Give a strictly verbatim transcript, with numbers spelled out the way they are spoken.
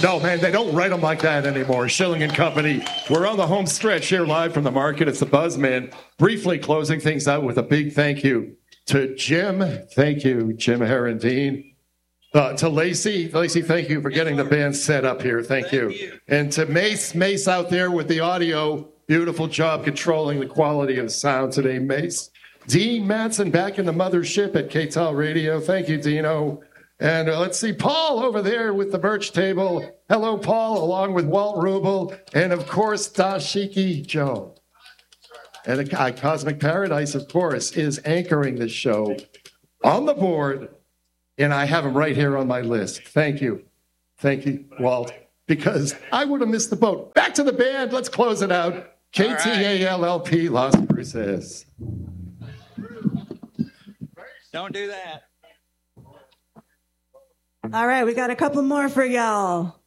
No, man, they don't write them like that anymore. Schilling and Company. We're on the home stretch here live from the market. It's the Buzzman. Briefly closing things out with a big thank you to Jim. Thank you, Jim Herondine. Uh, to Lacey. Lacey, thank you for getting the band set up here. Thank, thank you. you. And to Mace, Mace out there with the audio. Beautiful job controlling the quality of the sound today, Mace. Dean Matson back in the mothership at K T A L Radio. Thank you, Dino. And uh, let's see, Paul over there with the merch table. Hello, Paul, along with Walt Rubel. And, of course, Dashiki Joe. And uh, Cosmic Paradise, of course, is anchoring the show on the board. And I have him right here on my list. Thank you. Thank you, Walt, because I would have missed the boat. Back to the band. Let's close it out. K T A L L P Las Cruces. Don't do that. All right, we got a couple more for y'all.